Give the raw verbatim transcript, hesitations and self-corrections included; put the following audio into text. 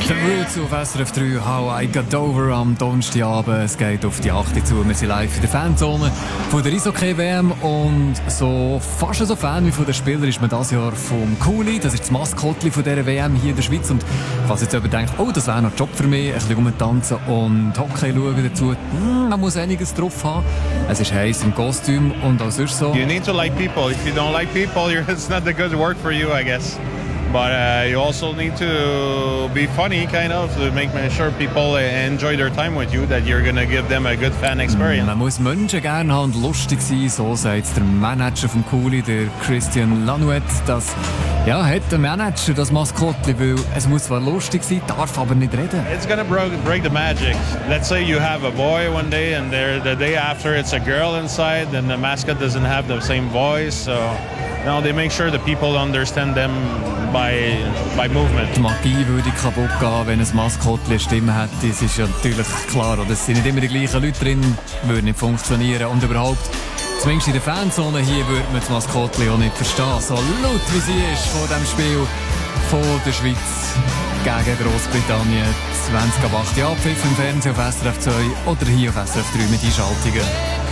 The Roots auf S R F drei, How I Got Over am Donnerstagabend. Es geht auf die acht zu. Wir sind live in der Fanzone von der Eishockey-W M und so fast so Fan wie von den Spielern ist man dieses Jahr vom Kuli. Das ist das Maskottli von dieser W M hier in der Schweiz. Und falls jetzt jemand denkt, oh, das wäre noch ein Job für mich, ein bisschen rumtanzen und Hockey schauen dazu, hm, man muss einiges drauf haben. Es ist heiß im Kostüm und auch sonst so. You need to like people. If you don't like people, you're, it's not the good work for you, I guess. But uh, you also need to be funny, kind of, to make sure people enjoy their time with you, that you're going to give them a good fan experience. Man muss Menschen gerne haben und lustig sein, so sagt der Manager vom Kuli, der Christian Lanouette. Das ja, hat der Manager, das Maskottli, weil es muss zwar lustig sein, darf aber nicht reden. It's going to break, break the magic. Let's say you have a boy one day and the day after it's a girl inside, then the mascot doesn't have the same voice, so now they make sure the people understand them by, by movement. Die Magie würde kaputt gehen, wenn ein Maskottli eine Stimme hätte. Es ist ja natürlich klar, oder? Es sind nicht immer die gleichen Leute drin, würde nicht funktionieren. Und überhaupt, zumindest in der Fanzone hier, würde man das Maskottli auch nicht verstehen. So laut wie sie ist vor dem Spiel von der Schweiz gegen Großbritannien. zwanzig ab acht Jahre Pfiff im Fernsehen auf S R F zwei oder hier auf S R F drei mit Einschaltungen.